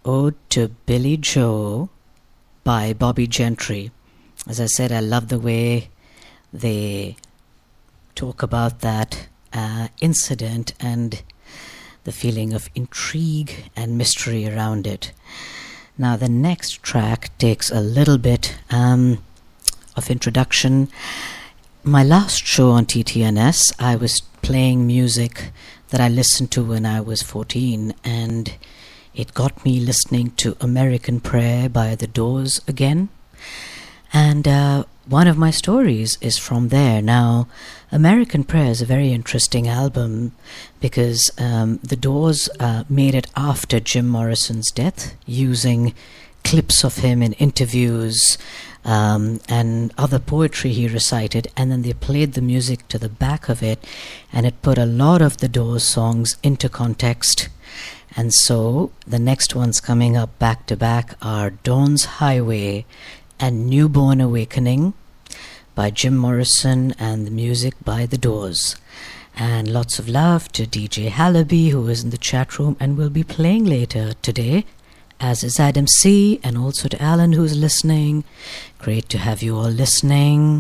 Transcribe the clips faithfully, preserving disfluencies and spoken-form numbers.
Ode to Billy Joe by Bobby Gentry. As I said, I love the way they talk about that uh, incident and the feeling of intrigue and mystery around it. Now, the next track takes a little bit um, of introduction. My last show on T T N S, I was playing music that I listened to when I was fourteen, and it got me listening to American Prayer by The Doors again. And uh, one of my stories is from there. Now, American Prayer is a very interesting album because um, The Doors uh, made it after Jim Morrison's death, using clips of him in interviews um, and other poetry he recited, and then they played the music to the back of it, and it put a lot of The Doors songs into context. And so the next ones coming up back to back are Dawn's Highway and Newborn Awakening by Jim Morrison, and the music by The Doors. And lots of love to D J Hallaby, who is in the chat room and will be playing later today, as is Adam C., and also to Alan, who's listening. Great to have you all listening.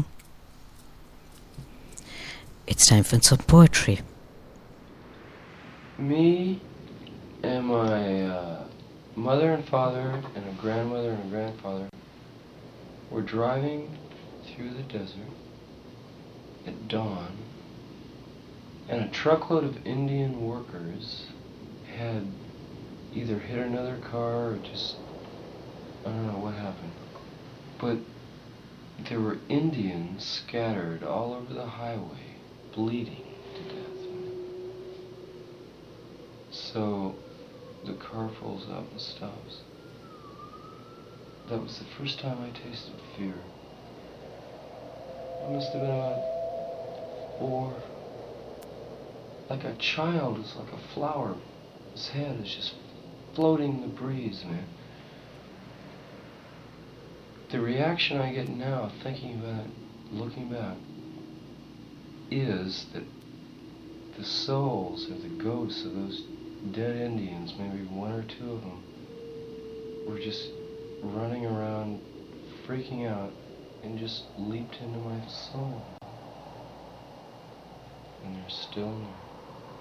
It's time for some poetry. Me and my uh, mother and father and a grandmother and a grandfather were driving through the desert at dawn, and a truckload of Indian workers had either hit another car or just, I don't know what happened, but there were Indians scattered all over the highway, bleeding to death. So the car pulls up and stops. That was the first time I tasted fear. I must have been about four. Like a child, it's like a flower. His head is just floating in the breeze, man. The reaction I get now, thinking about it, looking back, is that the souls or the ghosts of those dead Indians, maybe one or two of them, were just running around, freaking out, and just leaped into my soul. And they're still there.